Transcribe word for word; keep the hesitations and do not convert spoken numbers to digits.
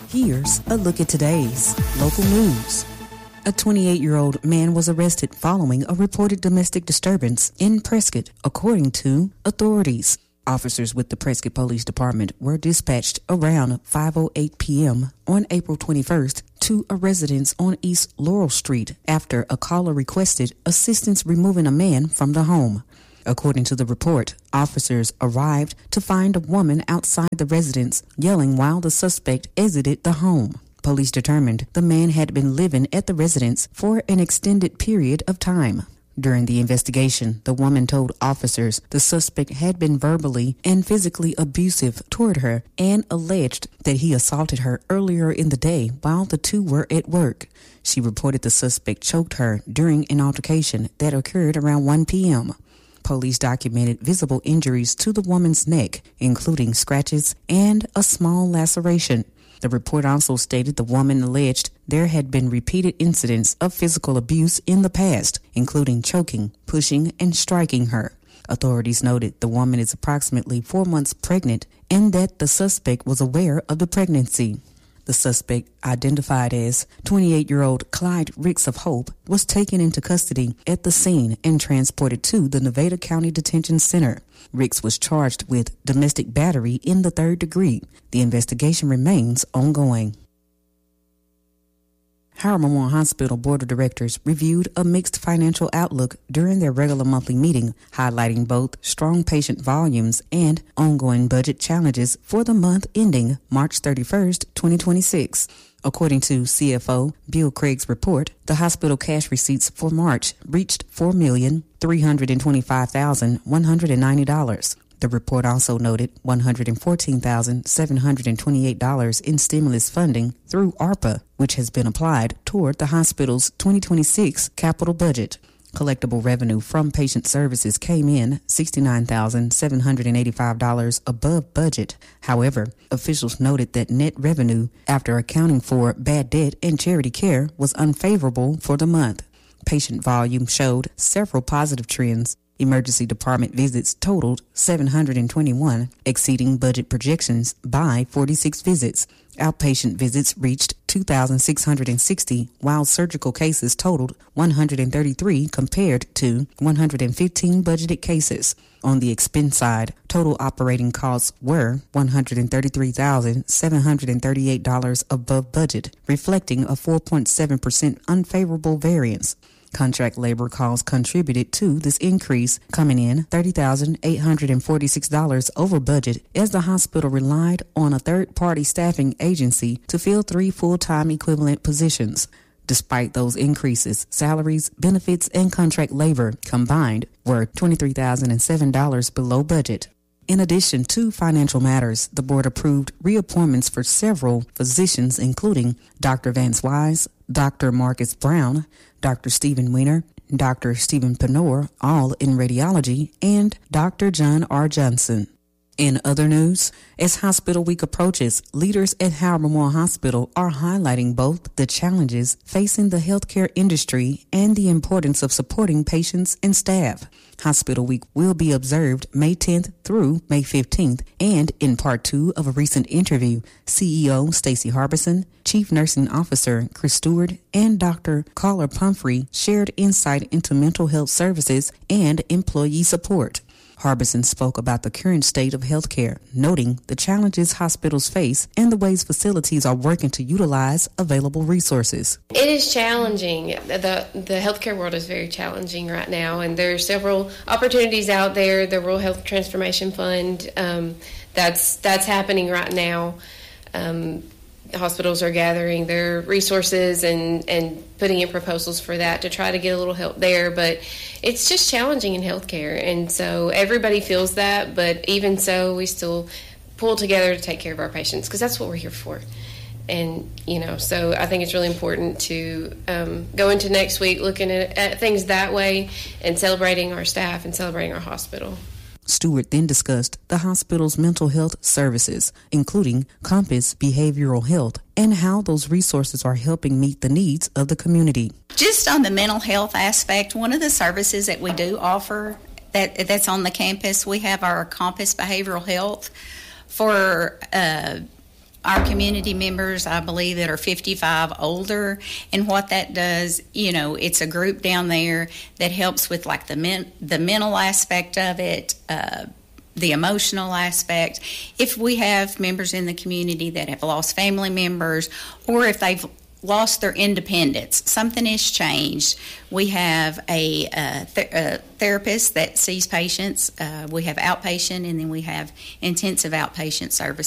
Here's a look at today's local news. A twenty-eight-year-old man was arrested following a reported domestic disturbance in Prescott, according to authorities. Officers with the Prescott Police Department were dispatched around five oh eight p.m. on April twenty-first to a residence on East Laurel Street after a caller requested assistance removing a man from the home. According to the report, officers arrived to find a woman outside the residence yelling while the suspect exited the home. Police determined the man had been living at the residence for an extended period of time. During the investigation, the woman told officers the suspect had been verbally and physically abusive toward her and alleged that he assaulted her earlier in the day while the two were at work. She reported the suspect choked her during an altercation that occurred around one p.m. Police documented visible injuries to the woman's neck, including scratches and a small laceration. The report also stated the woman alleged there had been repeated incidents of physical abuse in the past, including choking, pushing, and striking her. Authorities noted the woman is approximately four months pregnant and that the suspect was aware of the pregnancy. The suspect, identified as twenty-eight-year-old Clyde Ricks of Hope, was taken into custody at the scene and transported to the Nevada County Detention Center. Ricks was charged with domestic battery in the third degree. The investigation remains ongoing. Howard Memorial Hospital Board of Directors reviewed a mixed financial outlook during their regular monthly meeting, highlighting both strong patient volumes and ongoing budget challenges for the month ending March thirty-first, twenty twenty-six. According to C F O Bill Craig's report, the hospital cash receipts for March reached four million three hundred twenty-five thousand one hundred ninety dollars. The report also noted one hundred fourteen thousand seven hundred twenty-eight dollars in stimulus funding through ARPA, which has been applied toward the hospital's twenty twenty-six capital budget. Collectible revenue from patient services came in sixty-nine thousand seven hundred eighty-five dollars above budget. However, officials noted that net revenue, after accounting for bad debt and charity care, was unfavorable for the month. Patient volume showed several positive trends. Emergency department visits totaled seven hundred twenty-one, exceeding budget projections by forty-six visits. Outpatient visits reached two thousand six hundred sixty, while surgical cases totaled one hundred thirty-three compared to one hundred fifteen budgeted cases. On the expense side, total operating costs were one hundred thirty-three thousand seven hundred thirty-eight dollars above budget, reflecting a four point seven percent unfavorable variance. Contract labor costs contributed to this increase, coming in thirty thousand eight hundred forty-six dollars over budget as the hospital relied on a third-party staffing agency to fill three full-time equivalent positions. Despite those increases, salaries, benefits, and contract labor combined were twenty-three thousand seven dollars below budget. In addition to financial matters, the board approved reappointments for several physicians, including Doctor Vance Wise, Doctor Marcus Brown, Doctor Stephen Weiner, Doctor Stephen Penor, all in radiology, and Doctor John R. Johnson. In other news, as Hospital Week approaches, leaders at Howard Memorial Hospital are highlighting both the challenges facing the healthcare industry and the importance of supporting patients and staff. Hospital Week will be observed May tenth through May fifteenth, and in part two of a recent interview, C E O Stacey Harbison, Chief Nursing Officer Chris Stewart, and Doctor Carla Pumphrey shared insight into mental health services and employee support. Harbison spoke about the current state of healthcare, noting the challenges hospitals face and the ways facilities are working to utilize available resources. It is challenging. The the healthcare world is very challenging right now, and there are several opportunities out there. The Rural Health Transformation Fund, um, that's that's happening right now. Um, hospitals are gathering their resources and, and putting in proposals for that to try to get a little help there, but it's just challenging in healthcare, and so everybody feels that, but even so, we still pull together to take care of our patients, because that's what we're here for. And, you know, so I think it's really important to um, go into next week looking at, at things that way and celebrating our staff and celebrating our hospital. Stewart then discussed the hospital's mental health services, including Compass Behavioral Health, and how those resources are helping meet the needs of the community. Just on the mental health aspect, one of the services that we do offer that that's on the campus, we have our Compass Behavioral Health for uh, our community members, I believe, that are fifty-five older, and what that does, you know, it's a group down there that helps with like the men, the mental aspect of it, uh, the emotional aspect. If we have members in the community that have lost family members, or if they've lost their independence, something has changed, we have a, uh, th- a therapist that sees patients. Uh, we have outpatient, and then we have intensive outpatient services.